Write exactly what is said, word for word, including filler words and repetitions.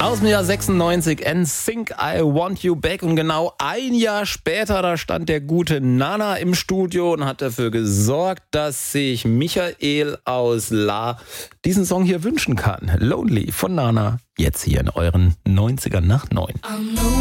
Aus dem Jahr sechsundneunzig, N Sync, I Want You Back. Und genau ein Jahr später, da stand der gute Nana im Studio und hat dafür gesorgt, dass sich Michael aus La diesen Song hier wünschen kann. Lonely von Nana, jetzt hier in euren neunzigern nach neun.